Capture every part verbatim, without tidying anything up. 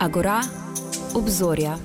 Agora, obzorja.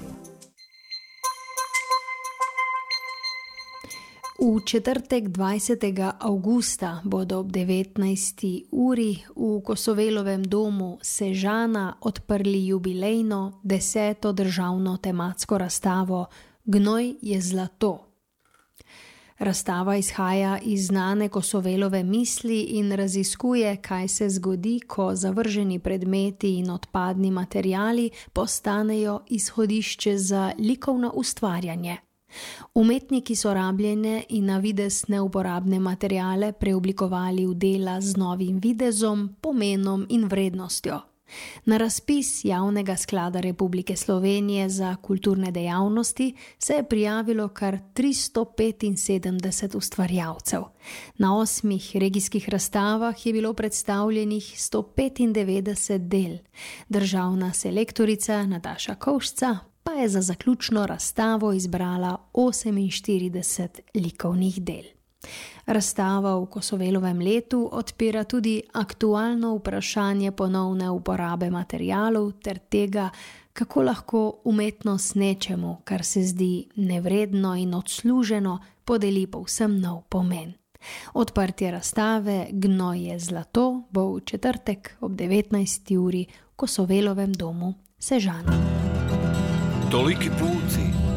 V četrtek dvajsetega avgusta bodo ob devetnajsti uri v Kosovelovem domu Sežana odprli jubilejno deseto državno tematsko razstavo Gnoj je zlato. Razstava izhaja iz znane Kosovelove misli in raziskuje, kaj se zgodi, ko zavrženi predmeti in odpadni materiali postanejo izhodišče za likovno ustvarjanje. Umetniki so rabljene in na videz neuporabne materiale preoblikovali v dela z novim videzom, pomenom in vrednostjo. Na razpis Javnega sklada Republike Slovenije za kulturne dejavnosti se je prijavilo kar tristo petinsedemdeset ustvarjalcev. Na osmih regijskih razstavah je bilo predstavljenih sto petindevetdeset del. Državna selektorica Nataša Kovšca pa je za zaključno razstavo izbrala oseminštirideset likovnih del. Razstava v Kosovelovem letu odpira tudi aktualno vprašanje ponovne uporabe materialov ter tega, kako lahko umetnost nečemu, kar se zdi nevredno in odsluženo, podeli povsem nov pomen. Odprtje razstave Gnoj je zlato bo v četrtek ob devetnajsti uri v Kosovelovem domu Sežana. Toliki puci